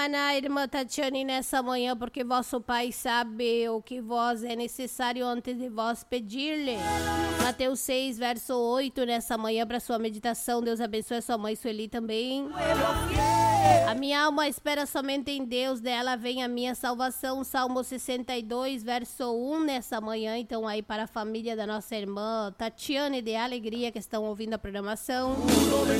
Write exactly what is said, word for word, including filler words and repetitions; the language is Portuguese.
Ana, irmã Tatiane, nessa manhã, porque vosso Pai sabe o que vós é necessário antes de vós pedir-lhe. Mateus seis, verso oito, nessa manhã, para sua meditação. Deus abençoe a sua mãe, Sueli, também. A minha alma espera somente em Deus, dela vem a minha salvação. Salmo sessenta e dois, verso um, nessa manhã. Então, aí para a família da nossa irmã Tatiane de Alegria, que estão ouvindo a programação.